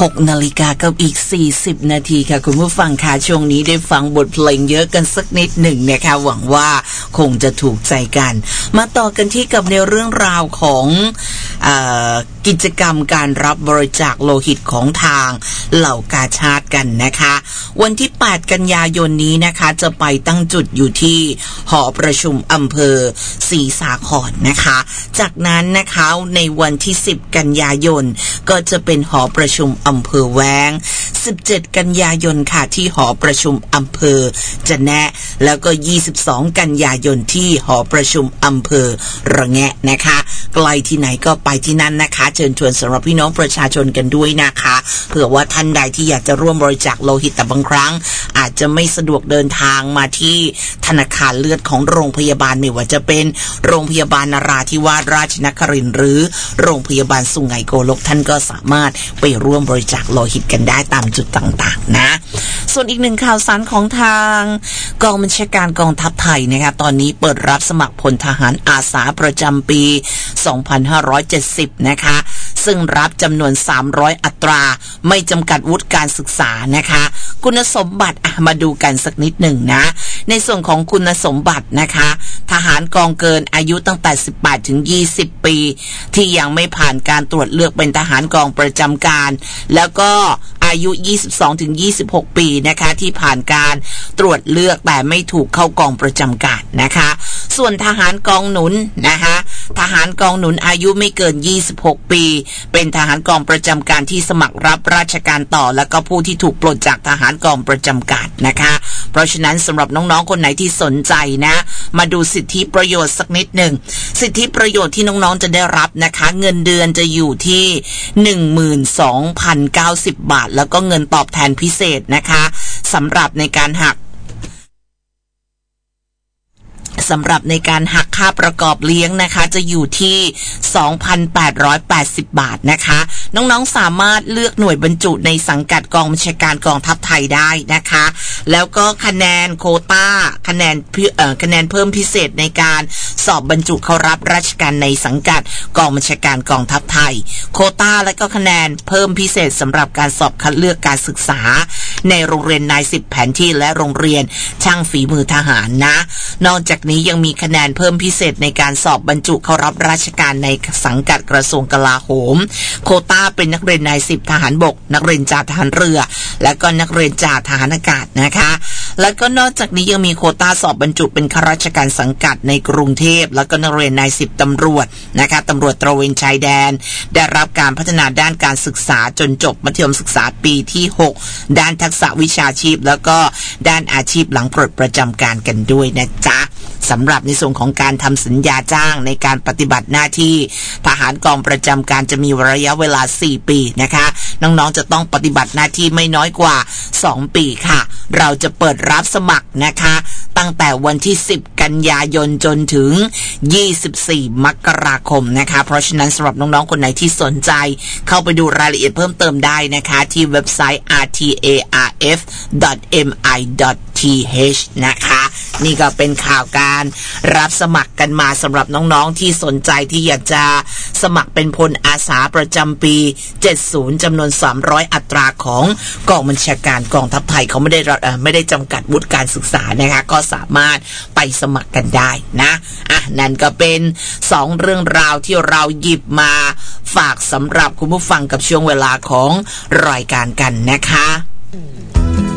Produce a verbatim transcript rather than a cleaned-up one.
กนาฬิกากับอีกสี่สิบนาทีค่ะคุณผู้ฟังค่ะช่วงนี้ได้ฟังบทเพลงเยอะกันสักนิดหนึ่งนะคะหวังว่าคงจะถูกใจกันมาต่อกันที่กับในเรื่องราวของเอ่อกิจกรรมการรับบริจาคโลหิตของทางเหล่ากาชาดกันนะคะวันที่แปดกันยายนนี้นะคะจะไปตั้งจุดอยู่ที่หอประชุมอำเภอศรีสาครนะคะจากนั้นนะคะในวันที่สิบกันยายนก็จะเป็นหอประชุมอำเภอแว้งสิบเจ็ดกันยายนค่ะที่หอประชุมอำเภอจะแนะแล้วก็ยี่สิบสองกันยายนที่หอประชุมอำเภอระแงะนะคะไกลที่ไหนก็ไปที่นั่นนะคะเชิญชวนสำหรับพี่น้องประชาชนกันด้วยนะคะเผื่อว่าท่านใดที่อยากจะร่วมบริจาคโลหิตแต่บางครั้งอาจจะไม่สะดวกเดินทางมาที่ธนาคารเลือดของโรงพยาบาลไม่ว่าจะเป็นโรงพยาบาลนราธิวาสราชนครินทร์หรือโรงพยาบาลสุไหงโกลกท่านก็สามารถไปร่วมบริจาคโลหิตกันได้ตามจุดต่างๆนะส่วนอีกหนึ่งข่าวสารของทางกองบัญชาการกองทัพไทยนะคะตอนนี้เปิดรับสมัครพลทหารอาสาประจำปีสองพันห้าร้อยเจ็ดสิบนะคะซึ่งรับจำนวนสามร้อยอัตราไม่จำกัดวุฒิการศึกษานะคะคุณสมบัติมาดูกันสักนิดหนึ่งนะในส่วนของคุณสมบัตินะคะทหารกองเกินอายุตั้งแต่สิบแปดถึงยี่สิบปีที่ยังไม่ผ่านการตรวจเลือกเป็นทหารกองประจำการแล้วก็อายุยี่สิบสองถึงยี่สิบหกปีนะคะที่ผ่านการตรวจเลือกแต่ไม่ถูกเข้ากองประจำการนะคะส่วนทหารกองหนุนนะคะทหารกองหนุนอายุไม่เกินยี่สิบหกปีเป็นทหารกองประจำการที่สมัครรับราชการต่อแล้วก็ผู้ที่ถูกปลดจากทหารกองประจำการนะคะเพราะฉะนั้นสำหรับน้องๆคนไหนที่สนใจนะมาดูสิทธิประโยชน์สักนิดหนึ่งสิทธิประโยชน์ที่น้องๆจะได้รับนะคะเงินเดือนจะอยู่ที่ หนึ่งหมื่นสองพันเก้าสิบ บาทแล้วก็เงินตอบแทนพิเศษนะคะสำหรับในการหักสำหรับในการหักค่าประกอบเลี้ยงนะคะจะอยู่ที่ สองพันแปดร้อยแปดสิบ บาทนะคะน้องๆสามารถเลือกหน่วยบรรจุในสังกัดกองบัญชาการกองทัพไทยได้นะคะแล้วก็คะแนนโควต้าคะแนนเอ่อคะแนนเพิ่มพิเศษในการสอบบรรจุเข้ารับราชการในสังกัดกองบัญชาการกองทัพไทยโควต้าและก็คะแนนเพิ่มพิเศษสำหรับการสอบคัดเลือกการศึกษาในโรงเรียนนายสิบแผนที่และโรงเรียนช่างฝีมือทหารนะนอกจากนี้ยังมีคะแนนเพิ่มพิเศษในการสอบบรรจุเข้ารับราชการในสังกัดกระทรวงกลาโหมโควต้าเป็นนักเรียนนายสิบทหารบกนักเรียนจ่าทหารเรือและก็นักเรียนจ่าทหารอากาศนะคะแล้วก็นอกจากนี้ยังมีโควต้าสอบบรรจุเป็นข้าราชการสังกัดในกรุงเทพแล้วก็นักเรียนนายสิบตำรวจนะคะตำรวจตระเวนชายแดนได้รับการพัฒนาด้านการศึกษาจนจบมัธยมศึกษาปีที่หกด้านทักษะวิชาชีพแล้วก็ด้านอาชีพหลังปลดประจำการกันด้วยนะจ๊ะสำหรับในส่วนของการทำสัญญาจ้างในการปฏิบัติหน้าที่ทหารกองประจำการจะมีระยะเวลาสี่ปีนะคะน้องๆจะต้องปฏิบัติหน้าที่ไม่น้อยกว่าสองปีค่ะเราจะเปิดรับสมัครนะคะตั้งแต่วันที่สิบกันยายนจนถึงยี่สิบสี่มกราคมนะคะเพราะฉะนั้นสำหรับน้องๆคนไหนที่สนใจเข้าไปดูรายละเอียดเพิ่มเติมได้นะคะที่เว็บไซต์ อาร์ ที เอ อาร์ เอฟ ดอท เอ็ม ไอ ดอท ที เอช นะคะนี่ก็เป็นข่าวการรับสมัครกันมาสำหรับน้องๆที่สนใจที่อยากจะสมัครเป็นพลอาสาประจำปีเจ็ดสิบจำนวนสามร้อยอัตราของกองบัญชาการกองทัพไทยเขาไม่ได้ไม่ได้จำกัดวุฒิการศึกษานะคะก็สามารถไปสมัครกันได้นะอ่ะนั่นก็เป็นสองเรื่องราวที่เราหยิบมาฝากสำหรับคุณผู้ฟังกับช่วงเวลาของรายการกันนะคะ